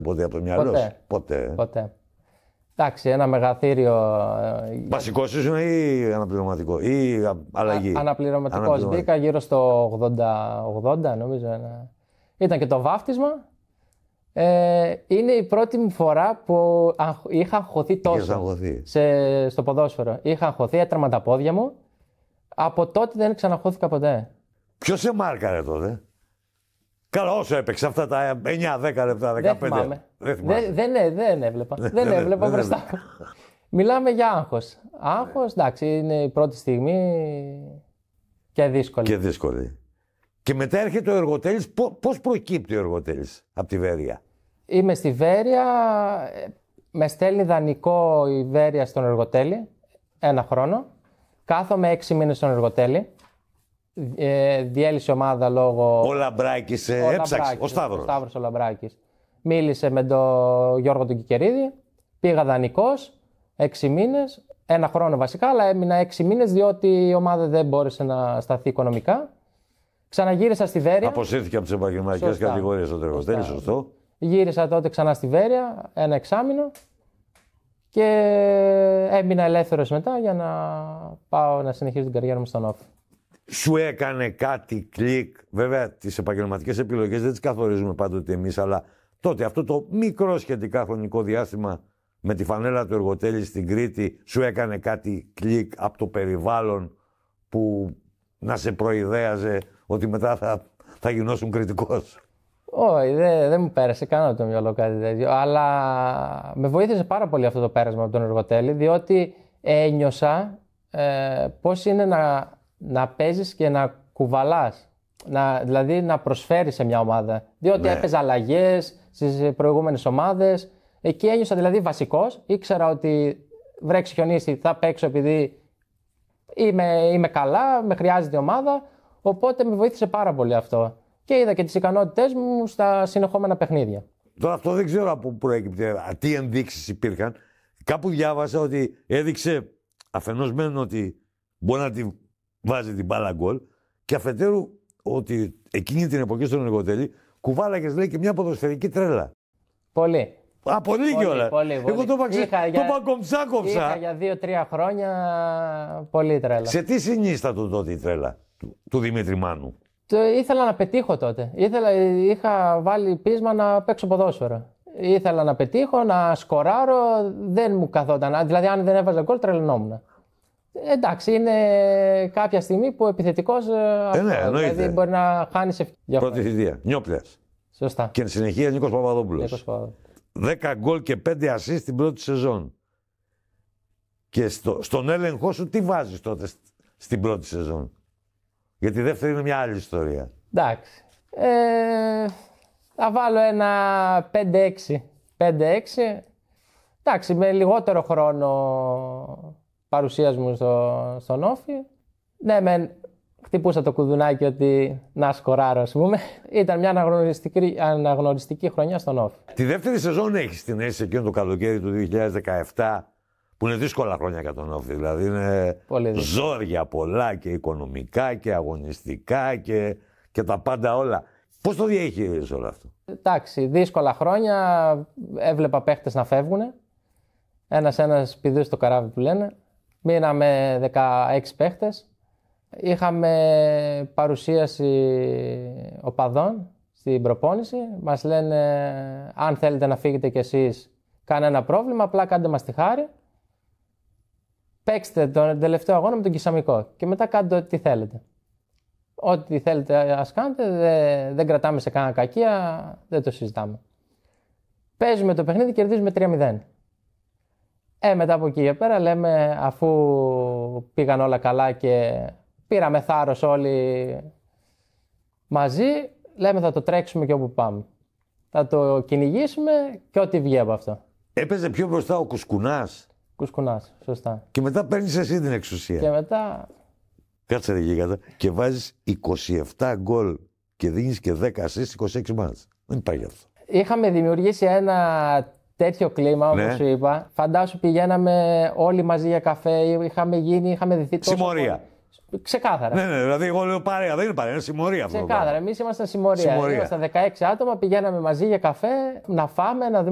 Ποτέ από το μυαλό σου. Ποτέ. Εντάξει, ένα μεγαθύριο. Βασικός ήσουν ή αναπληρωματικό ή αλλαγή? Αναπληρωματικός. Μπήκα γύρω στο 80 νομίζω. Ήταν και το βάφτισμα. Είναι η πρώτη μου φορά που είχα αγχωθεί τόσο στο ποδόσφαιρο. Είχα αγχωθεί, έτρεμα τα πόδια μου. Από τότε δεν ξαναχώθηκα ποτέ. Ποιος σε μάρκαρε τότε? Καλά, όσο έπαιξε αυτά τα 9-10 λεπτά, 15. Δεν έβλεπα. Δεν έβλεπα μπροστά μου. Μιλάμε για άγχος. Άγχος, εντάξει, είναι η πρώτη στιγμή και δύσκολη. Και μετά έρχεται ο Εργοτέλης. Πώς προκύπτει ο Εργοτέλης από τη Βέρεια? Είμαι στη Βέρεια. Με στέλνει δανεικό η Βέρεια στον Εργοτέλη. 1 χρόνο. Κάθομαι 6 μήνες στον Εργοτέλη. Διέλυσε ομάδα λόγω. Ο Λαμπράκης έψαξε. Ο Σταύρος ο Λαμπράκης. Μίλησε με τον Γιώργο τον Κικερίδη. Πήγα δανεικός 6 μήνες. 1 χρόνο βασικά, αλλά έμεινα 6 μήνες διότι η ομάδα δεν μπόρεσε να σταθεί οικονομικά. Ξαναγύρισα στη Βέρεια. Αποσύρθηκε από τις επαγγελματικές κατηγορίες ο Εργοτέλης, σωστό. Γύρισα τότε ξανά στη Βέρεια, 1 εξάμηνο. Και έμεινα ελεύθερος μετά για να πάω να συνεχίσω την καριέρα μου στον Όφη. Σου έκανε κάτι κλικ? Βέβαια, τις επαγγελματικές επιλογές δεν τις καθορίζουμε πάντοτε εμείς, αλλά τότε αυτό το μικρό σχετικά χρονικό διάστημα με τη φανέλα του Εργοτέλη στην Κρήτη, σου έκανε κάτι κλικ από το περιβάλλον που να σε προειδέαζε ότι μετά θα γινώσουν κριτικός? Όχι, δεν μου πέρασε καν από το μυαλό κάτι τέτοιο. Αλλά με βοήθησε πάρα πολύ αυτό το πέρασμα από τον Εργοτέλη, διότι ένιωσα πώς είναι να παίζεις και να κουβαλάς. Δηλαδή να προσφέρεις σε μια ομάδα. Διότι έπαιζα αλλαγές στις προηγούμενες ομάδες. Εκεί ένιωσα δηλαδή βασικός. Ήξερα ότι βρέξει χιονίσει, θα παίξω επειδή είμαι καλά, με χρειάζεται η ομάδα. Οπότε με βοήθησε πάρα πολύ αυτό. Και είδα και τις ικανότητές μου στα συνεχόμενα παιχνίδια. Τώρα αυτό δεν ξέρω από πού προέκυπτε, τι ενδείξεις υπήρχαν. Κάπου διάβασα ότι έδειξε αφενός μεν ότι μπορεί να τη βάζει την μπάλα γκολ και αφετέρου ότι εκείνη την εποχή στον Εργοτέλη κουβάλαγες, λέει, και μια ποδοσφαιρική τρέλα. Πολύ. Πολύ κιόλας. Εγώ το παγκομψάκοψα. Είχα για 2-3 χρόνια πολύ τρέλα. Σε τι συνίστατο τότε η τρέλα του Δημήτρη Μάνου? Ήθελα να πετύχω τότε. Είχα βάλει πείσμα να παίξω ποδόσφαιρο. Ήθελα να πετύχω, να σκοράρω, δεν μου καθόταν. Δηλαδή, αν δεν έβαζα γκολ, τρελνόμουν. Εντάξει, είναι κάποια στιγμή που επιθετικός. Δηλαδή, μπορεί να χάνει ευκαιρία. Πρώτη θητεία. Νιόπλιας. Σωστά. Και συνεχεία Νίκος Παπαδόπουλος. 10 γκολ και 5 ασίστ την πρώτη σεζόν. Και στον έλεγχό σου, τι βάζεις τότε στην πρώτη σεζόν? Γιατί η δεύτερη είναι μια άλλη ιστορία. Εντάξει. Θα βάλω ένα 5-6. 5-6. Εντάξει, με λιγότερο χρόνο παρουσίας μου στον Όφη. Ναι, χτυπούσα το κουδουνάκι ότι να σκοράρω, ας πούμε. Ήταν μια αναγνωριστική χρονιά στον Όφη. Τη δεύτερη σεζόν έχεις την αίσθηση εκείνο το καλοκαίρι του 2017, που είναι δύσκολα χρόνια για τον Όφη. Δηλαδή είναι ζόρια πολλά και οικονομικά και αγωνιστικά και τα πάντα όλα. Πώς το διαχειρίζεσαι όλο αυτό? Εντάξει, δύσκολα χρόνια. Έβλεπα παίχτες να φεύγουν. Ένας πηδούσε στο καράβι που λένε. Μείναμε 16 παίχτες. Είχαμε παρουσίαση οπαδών στην προπόνηση. Μας λένε, αν θέλετε να φύγετε κι εσείς, κανένα πρόβλημα, απλά κάντε μας τη χάρη. Παίξτε τον τελευταίο αγώνα με τον Κισαμικό και μετά κάντε ό,τι θέλετε. Ό,τι θέλετε ας κάνετε, δεν κρατάμε σε κανένα κακία, δεν το συζητάμε. Παίζουμε το παιχνίδι, κερδίζουμε 3-0. Μετά από εκεί και πέρα λέμε, αφού πήγαν όλα καλά και πήραμε θάρρος όλοι μαζί, λέμε θα το τρέξουμε και όπου πάμε. Θα το κυνηγήσουμε και ό,τι βγει από αυτό. Έπαιζε πιο μπροστά ο Κουσκουνάς. Κουσκουνάς, σωστά. Και μετά παίρνεις εσύ την εξουσία. Και μετά... Κάτσε ρε γίγαντα. Και βάζεις 27 γκολ και δίνεις και 10 assist 26 μάτς. Δεν υπάρχει αυτό. Είχαμε δημιουργήσει ένα τέτοιο κλίμα, όπως σου είπα. Φαντάσου πηγαίναμε όλοι μαζί για καφέ, είχαμε δεθεί τόσο συμμορία. Ξεκάθαρα. Ναι, δηλαδή εγώ λέω παρέα, δεν είναι παρέα, είναι συμμορία αυτό. Ξεκάθαρα. Εμείς ήμασταν συμμορία. Ήμασταν 16 άτομα, πηγαίναμε μαζί για καφέ, να φάμε, να